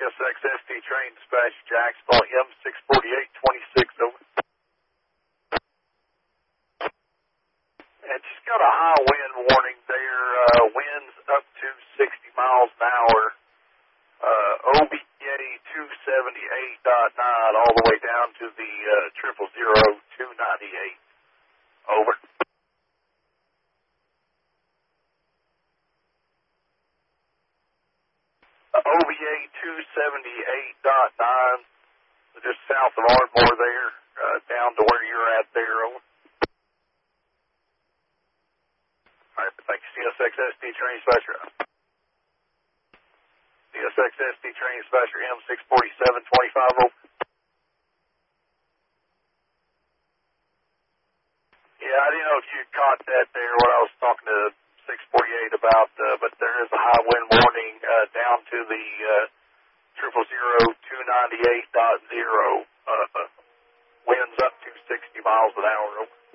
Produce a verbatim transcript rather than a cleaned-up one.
S X S T train dispatch Jacksonville M six forty-eight twenty-six over. And just got a high wind warning there. Uh, winds up to sixty miles an hour. Uh, O B A two seventy-eight point nine all the way down to the uh, triple zero two ninety-eight. Over. O B A two seventy-eight point nine, just south of Ardmore there, uh, down to where you're at there. Over. All right, thank you. C S X S T train dispatcher. C S X S T train dispatcher M six forty-seven twenty-five over. Yeah, I didn't know if you caught that there, what I was talking to six forty-eight about, uh, but there is a high wind warning uh, down to the uh, triple zero two ninety-eight dot zero. Uh, winds up to sixty miles an hour. Over.